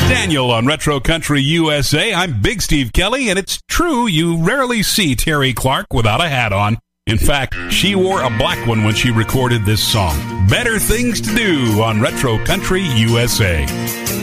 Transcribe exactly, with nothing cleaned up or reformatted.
Daniel on Retro Country U S A. I'm Big Steve Kelly, and it's true you rarely see Terry Clark without a hat on. In fact, she wore a black one when she recorded this song. Better Things to Do on Retro Country U S A.